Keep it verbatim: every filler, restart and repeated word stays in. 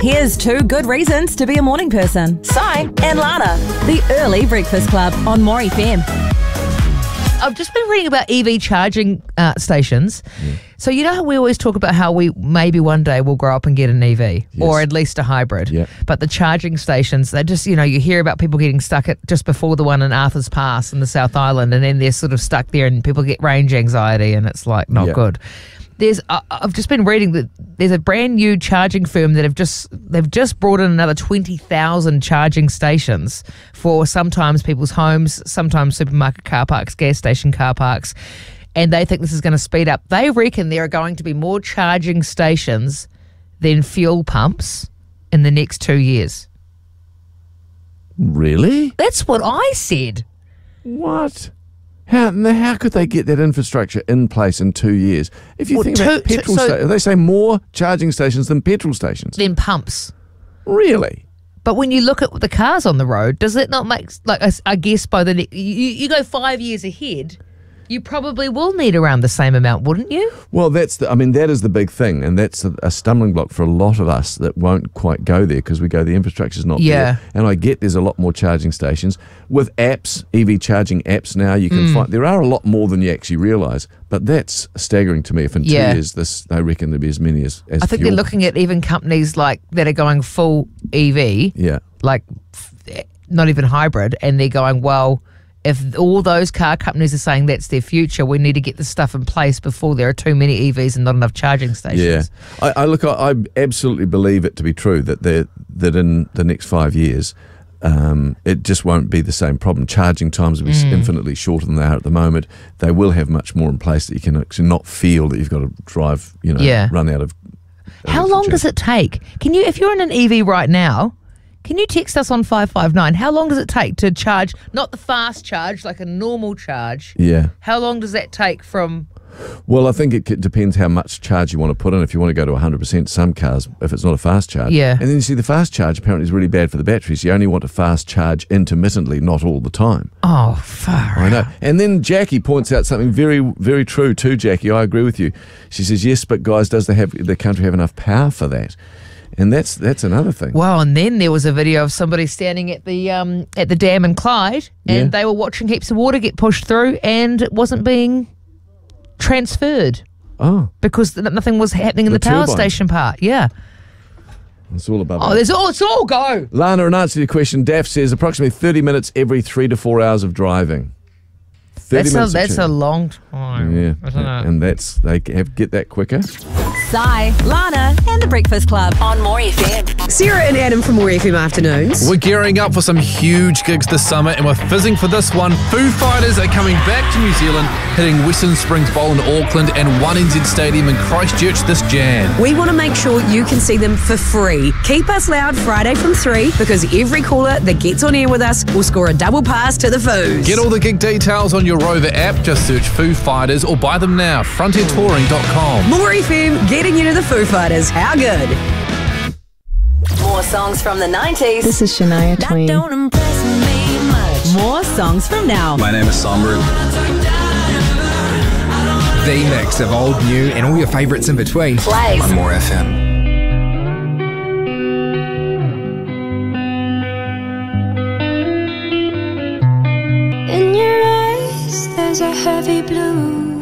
Here's two good reasons to be a morning person. Sai and Lana. The Early Breakfast Club on More F M. I've just been reading about E V charging uh, stations. Yeah. So you know how we always talk about how we maybe one day will grow up and get an E V, yes, or at least a hybrid. Yeah. But the charging stations, they just, you know, you hear about people getting stuck at just before the one in Arthur's Pass in the South Island, and then they're sort of stuck there and people get range anxiety and it's like not yeah. good. There's, uh, I've just been reading that there's a brand new charging firm that have just they've just brought in another twenty thousand charging stations for sometimes people's homes, sometimes supermarket car parks, gas station car parks, and they think this is going to speed up. They reckon there are going to be more charging stations than fuel pumps in the next two years. Really? That's what I said. What? How how could they get that infrastructure in place in two years? If you well, think two, about petrol so, stations, they say more charging stations than petrol stations. Than pumps. Really? But when you look at the cars on the road, does it not make, like, I guess by the, you, you go five years ahead, you probably will need around the same amount, wouldn't you? Well, that's the, I mean, that is the big thing, and that's a, a stumbling block for a lot of us that won't quite go there because we go, the infrastructure's not yeah. there. And I get there's a lot more charging stations. With apps, E V charging apps now, you can mm. find, there are a lot more than you actually realise, but that's staggering to me if in yeah. two years, this, they reckon there'll be as many as, as I think fuel. They're looking at even companies like that are going full E V, yeah, like not even hybrid, and they're going, well, if all those car companies are saying that's their future, we need to get this stuff in place before there are too many E Vs and not enough charging stations. Yeah, I, I look, I, I absolutely believe it to be true that that in the next five years, um, it just won't be the same problem. Charging times will be mm. infinitely shorter than they are at the moment. They will have much more in place that you can actually not feel that you've got to drive, you know, yeah. run out of. How long does it take? Can you, if you're in an E V right now, can you text us on five five nine? How long does it take to charge, not the fast charge, like a normal charge? Yeah. How long does that take from... Well, I think it depends how much charge you want to put in. If you want to go to one hundred percent, some cars, if it's not a fast charge. Yeah. And then you see the fast charge apparently is really bad for the batteries. You only want to fast charge intermittently, not all the time. Oh, far I know. out. And then Jackie points out something very, very true too, Jackie. I agree with you. She says, yes, but guys, does the, have, the country have enough power for that? And that's that's another thing. Well, and then there was a video of somebody standing at the um, at the dam in Clyde, and yeah. they were watching heaps of water get pushed through, and it wasn't being transferred. Oh, because nothing was happening in the, the power turbine. station part. Yeah, it's all above. Oh, there's all it's all go. Lana, in answer to your question, Daff says approximately thirty minutes every three to four hours of driving. That's a that's a long time. Yeah, and that's they have get that quicker. Sai, Lana, and the Breakfast Club on More F M. Sarah and Adam from More F M Afternoons. We're gearing up for some huge gigs this summer, and we're fizzing for this one. Foo Fighters are coming back to New Zealand, hitting Western Springs Bowl in Auckland and one N Z Stadium in Christchurch this Jan. We want to make sure you can see them for free. Keep us loud Friday from three, because every caller that gets on air with us will score a double pass to the Foos. Get all the gig details on your Rover app. Just search Foo Fighters or buy them now. frontier touring dot com. More F M, getting you to the Foo Fighters. How good? More songs from the nineties. This is Shania Twain. That don't impress me much. More songs from now. My name is Sombra. The mix of old, new, and all your favourites in between. Plays on More F M. In your eyes, there's a heavy blue.